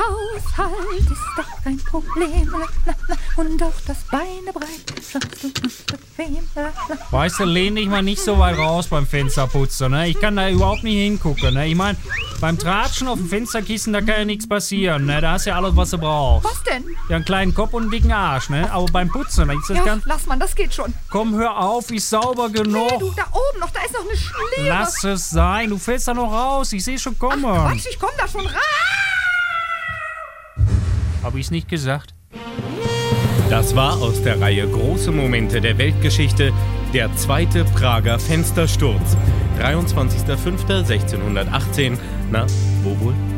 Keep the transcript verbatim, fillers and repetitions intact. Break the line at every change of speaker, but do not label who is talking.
Haushalt ist doch kein Problem. La, la, la. Und auch das Beine breit schaffst du nicht bequem. La, la.
Weißt du, lehn dich mal nicht so weit raus beim Fensterputzen, ne? Ich kann da überhaupt nicht hingucken, ne? Ich meine, beim Tratschen auf dem Fensterkissen, da kann ja nichts passieren, ne? Da hast du ja alles, was du brauchst.
Was denn?
Ja, einen kleinen Kopf und einen dicken Arsch, ne? Aber beim Putzen, da ist das
Ja,
ganz...
lass mal, das geht schon.
Komm, hör auf, ist sauber genug.
Nee, du, da oben noch, da ist noch eine Schliere.
Lass es sein, du fällst da noch raus, ich sehe schon kommen.
Ach, Quatsch, ich komm da schon rein.
Hab ich's nicht gesagt?
Das war aus der Reihe Große Momente der Weltgeschichte der zweite Prager Fenstersturz. dreiundzwanzigster fünfter sechzehnhundertachtzehn. Na, wo wohl?